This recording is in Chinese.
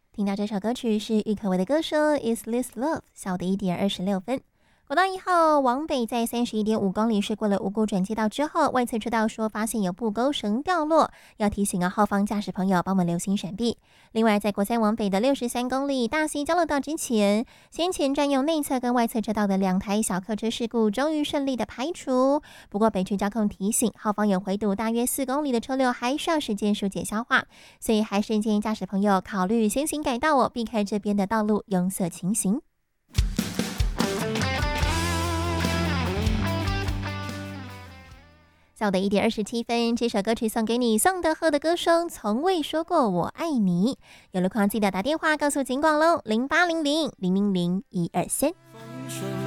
听到这首歌曲是郁可唯的歌声 Is This Love 下午的1:26。国道1号往北在31.5公里是过了五股转接道之后，外侧车道说发现有布钩绳掉落，要提醒后方驾驶朋友帮我们留心闪避。另外在国3往北的63公里大溪交流道之前，先前占用内侧跟外侧车道的2台小客车事故终于顺利的排除。不过北区交控提醒，后方有回堵大约4公里的车流还需要时间疏解消化，所以还是建议驾驶朋友考虑先行改道避开这边的道路拥塞情形。下午的1:27，这首歌曲送给你，宋德赫的歌声从未说过我爱你。有路况记得打电话告诉警广喽，0800-000-123。